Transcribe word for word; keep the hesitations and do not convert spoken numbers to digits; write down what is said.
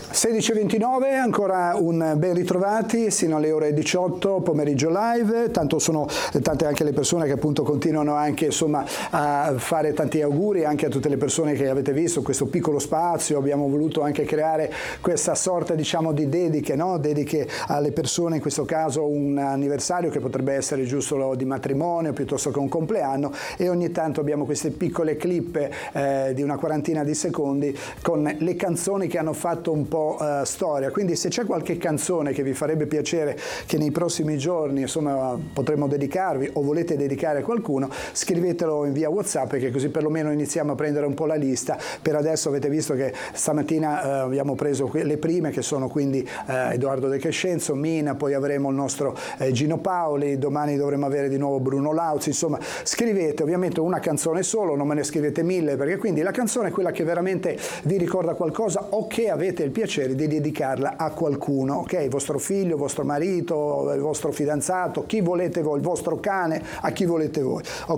sedici e ventinove, ancora un ben ritrovati sino alle ore diciotto, pomeriggio live. Tanto sono tante anche le persone che appunto continuano anche insomma a fare tanti auguri anche a tutte le persone che avete visto questo piccolo spazio. Abbiamo voluto anche creare questa sorta diciamo di dediche, no? Dediche alle persone, in questo caso un anniversario che potrebbe essere giusto di matrimonio piuttosto che un compleanno, e ogni tanto abbiamo queste piccole clip eh, di una quarantina di secondi con le canzoni che hanno fatto un po' Uh, storia. Quindi se c'è qualche canzone che vi farebbe piacere che nei prossimi giorni insomma potremmo dedicarvi o volete dedicare a qualcuno, scrivetelo in via WhatsApp, che così perlomeno iniziamo a prendere un po' la lista. Per adesso avete visto che stamattina uh, abbiamo preso le prime, che sono quindi uh, Edoardo De Crescenzo, Mina, poi avremo il nostro uh, Gino Paoli, domani dovremo avere di nuovo Bruno Lauzi. Insomma, scrivete ovviamente una canzone solo, non me ne scrivete mille, perché quindi la canzone è quella che veramente vi ricorda qualcosa o che avete il piacere di dedicarla a qualcuno, ok? Il vostro figlio, il vostro marito, il vostro fidanzato, chi volete voi, il vostro cane, a chi volete voi.